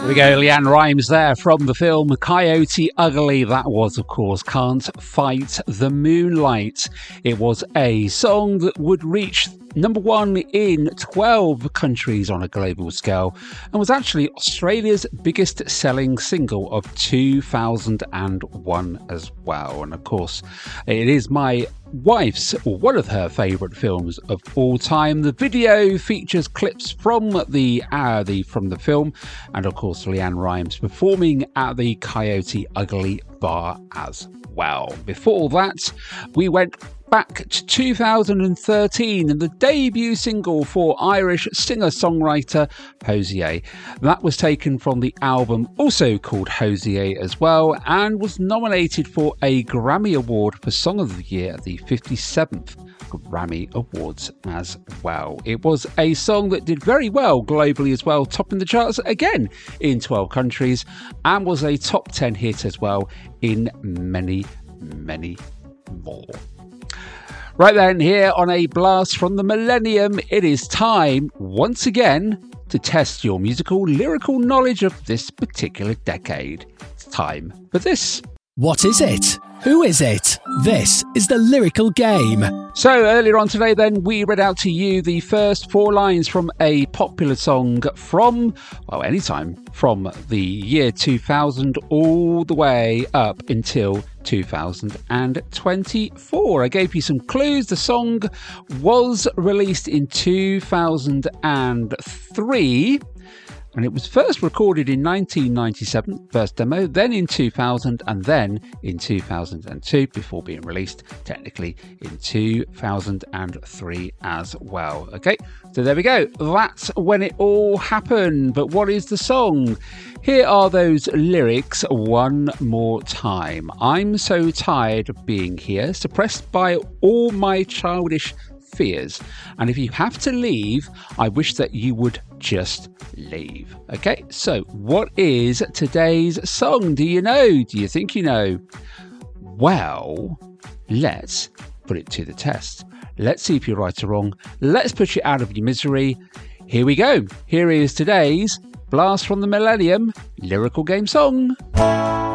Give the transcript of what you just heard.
There we go, Leanne Rimes there from the film Coyote Ugly. That was, of course, Can't Fight the Moonlight. It was a song that would reach number one in 12 countries on a global scale and was actually Australia's biggest selling single of 2001 as well. And of course, it is my wife's, or one of her favourite films of all time. The video features clips from the film, and of course Leanne Rimes performing at the Coyote Ugly bar as well. Before that, we went back to 2013 and the debut single for Irish singer-songwriter Hozier. That was taken from the album also called Hozier as well, and was nominated for a Grammy Award for Song of the Year at the 57th Grammy Awards as well. It was a song that did very well globally as well, topping the charts again in 12 countries, and was a top 10 hit as well in many more. Right then, here on a blast from the millennium, it is time once again to test your musical lyrical knowledge of this particular decade. It's time for this. What is it? Who is it? This is the Lyrical Game. So earlier on today then, we read out to you the first four lines from a popular song from, well, anytime from the year 2000 all the way up until 2024. I gave you some clues. The song was released in 2003. And it was first recorded in 1997, first demo, then in 2000, and then in 2002, before being released technically in 2003 as well. Okay, so there we go. That's when it all happened. But what is the song? Here are those lyrics one more time. I'm so tired of being here, suppressed by all my childish fears, and if you have to leave, I wish that you would just leave. Okay, so what is today's song? Do you know? Do you think you know? Well, let's put it to the test. Let's see if you're right or wrong. Let's put you out of your misery. Here we go. Here is today's Blast from the Millennium Lyrical Game song.